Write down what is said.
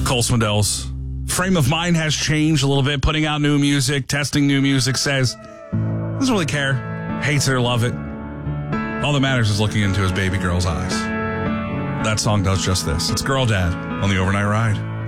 Cole Swindell's frame of mind has changed a little bit, putting out new music, testing new music, says doesn't really care, hates it or love it. All that matters is looking into his baby girl's eyes. That song does just this. It's Girl Dad on the Overnight Ride.